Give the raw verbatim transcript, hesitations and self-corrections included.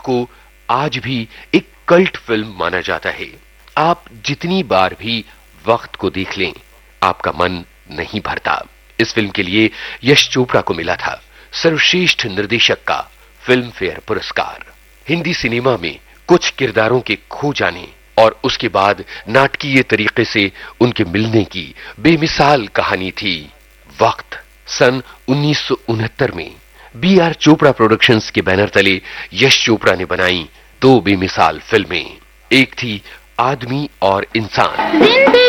को आज भी एक कल्ट फिल्म माना जाता है। आप जितनी बार भी वक्त को देख लें, आपका मन नहीं भरता। इस फिल्म के लिए यश चोपड़ा को मिला था सर्वश्रेष्ठ निर्देशक का फिल्म फेयर पुरस्कार। हिंदी सिनेमा में कुछ किरदारों के खो जाने और उसके बाद नाटकीय तरीके से उनके मिलने की बेमिसाल कहानी थी वक्त। सन उन्नीस सौ उनहत्तर में बी आर चोपड़ा प्रोडक्शंस के बैनर तले यश चोपड़ा ने बनाई दो बेमिसाल फिल्में। एक थी आदमी और इंसान।